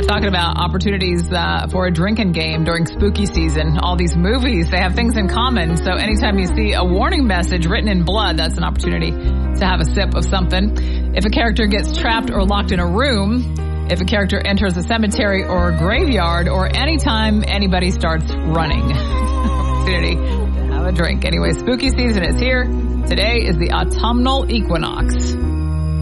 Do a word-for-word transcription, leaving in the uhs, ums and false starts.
talking about opportunities uh, for a drinking game during spooky season. All these movies, they have things in common. So anytime you see a warning message written in blood, that's an opportunity to have a sip of something. If a character gets trapped or locked in a room, if a character enters a cemetery or a graveyard, or anytime anybody starts running. Opportunity to have a drink. Anyway, spooky season is here. Today is the autumnal equinox.